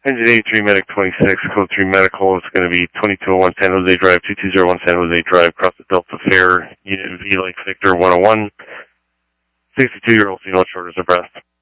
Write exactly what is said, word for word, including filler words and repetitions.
Engine eighty-three, Medic twenty-six, Code three Medical. It's going to be twenty-two oh one San Jose Drive, two two zero one San Jose Drive, across the Delta Fair, Unit V like Victor one oh one. sixty-two-year-old female, shoulders abreast.